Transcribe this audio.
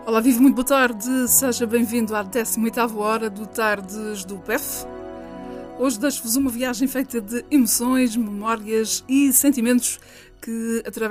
Olá, vivo, muito boa tarde. Seja bem-vindo à 18ª hora do Tardes do PEF. Hoje deixo-vos uma viagem feita de emoções, memórias e sentimentos que atravessam